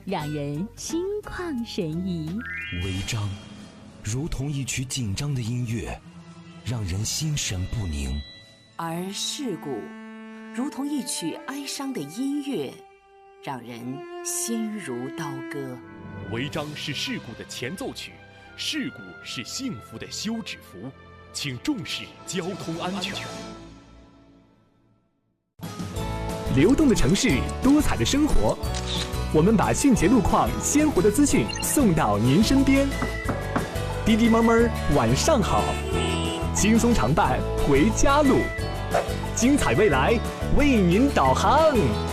让人心旷神怡； 违章，如同一曲紧张的音乐，让人心神不宁； 而事故，如同一曲哀伤的音乐，让人心如刀割。 违章是事故的前奏曲，事故是幸福的休止符，请重视交通安全。 流动的城市，多彩的生活，我们把迅捷路况、鲜活的资讯送到您身边。滴滴猫猫晚上好，轻松常伴回家路，精彩未来为您导航。